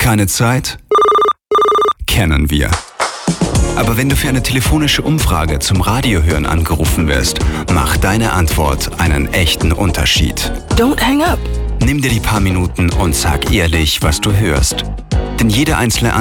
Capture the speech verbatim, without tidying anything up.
Keine Zeit? Kennen wir. Aber wenn du für eine telefonische Umfrage zum Radiohören angerufen wirst, macht deine Antwort einen echten Unterschied. Don't hang up. Nimm dir die paar Minuten und sag ehrlich, was du hörst. Denn jede einzelne